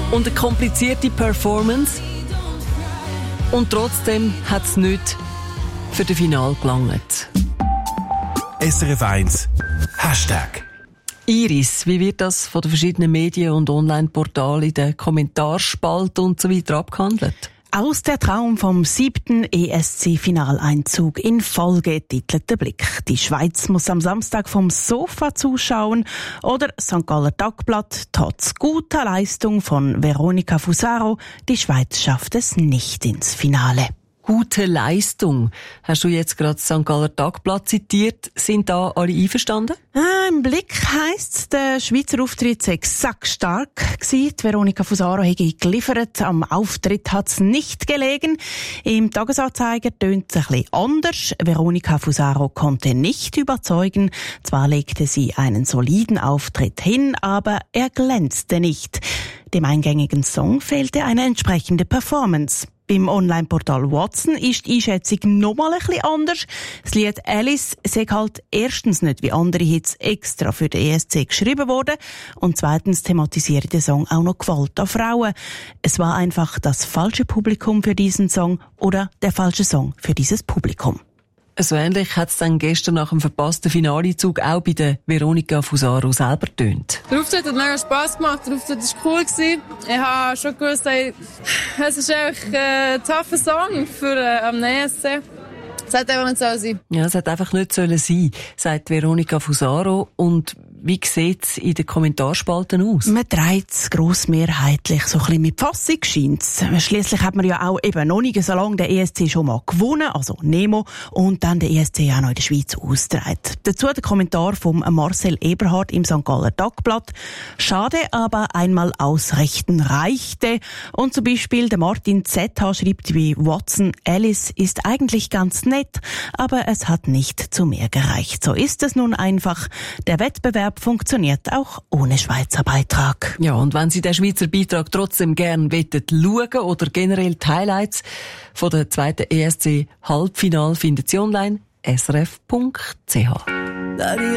und eine komplizierte Performance. Und trotzdem hat es nicht für das Finale gelangt. SRF 1 Hashtag Iris, wie wird das von den verschiedenen Medien und Online-Portalen in den Kommentarspalten und so weiter abgehandelt? Aus der Traum vom 7. ESC-Finaleinzug in Folge titelt der Blick. Die Schweiz muss am Samstag vom Sofa zuschauen oder St. Galler Tagblatt, trotz guter Leistung von Veronica Fusaro, die Schweiz schafft es nicht ins Finale. Gute Leistung. Hast du jetzt gerade St. Galler Tagblatt zitiert? Sind da alle einverstanden? Im Blick heisst, der Schweizer Auftritt sei sackstark gewesen. Die Veronica Fusaro hätte geliefert. Am Auftritt hat's nicht gelegen. Im Tagesanzeiger tönt es ein bisschen anders. Veronica Fusaro konnte nicht überzeugen. Zwar legte sie einen soliden Auftritt hin, aber er glänzte nicht. Dem eingängigen Song fehlte eine entsprechende Performance. Beim Online-Portal Watson ist die Einschätzung nochmal ein bisschen anders. Das Lied Alice sei halt erstens nicht wie andere Hits extra für den ESC geschrieben worden und zweitens thematisiert der Song auch noch Gewalt an Frauen. Es war einfach das falsche Publikum für diesen Song oder der falsche Song für dieses Publikum. So ähnlich hat es dann gestern nach dem verpassten Finalezug auch bei der Veronica Fusaro selber getönt. Der Auftritt hat mega Spass gemacht, der Auftritt war cool gewesen. Ich habe schon gewusst, es ist eigentlich ein taffer Song für am ESC. Es hätte einfach nicht sein. Ja, es hätte einfach nicht sein sollen, sagt Veronica Fusaro. Und wie sieht es in den Kommentarspalten aus? Man dreht es grossmehrheitlich so ein bisschen mit Fassung, scheint's. Schliesslich hat man ja auch eben noch nicht so lange den ESC schon mal gewonnen, also Nemo, und dann den ESC auch noch in der Schweiz ausgetragen. Dazu der Kommentar von Marcel Eberhard im St. Galler Tagblatt. Schade, aber einmal ausrichten reichte. Und zum Beispiel der Martin ZH schreibt wie Watson, Alice ist eigentlich ganz nett, aber es hat nicht zu mehr gereicht. So ist es nun einfach. Der Wettbewerb funktioniert auch ohne Schweizer Beitrag. Ja, und wenn Sie den Schweizer Beitrag trotzdem gern schauen oder generell die Highlights von der zweiten ESC Halbfinale, finden Sie online srf.ch.